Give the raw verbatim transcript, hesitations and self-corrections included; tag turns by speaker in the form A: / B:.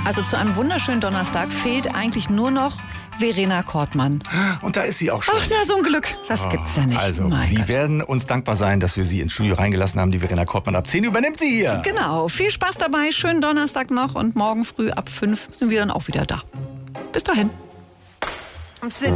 A: Also zu einem wunderschönen Donnerstag fehlt eigentlich nur noch Verena Kortmann.
B: Und da ist sie auch schon.
A: Ach, na, so ein Glück. Das gibt's ja nicht.
B: Also,
A: Mein
B: Sie
A: Gott.
B: werden uns dankbar sein, dass wir Sie ins Studio reingelassen haben. Die Verena Kortmann ab zehn übernimmt sie hier.
A: Genau. Viel Spaß dabei. Schönen Donnerstag noch. Und morgen früh ab fünf sind wir dann auch wieder da. Bis dahin.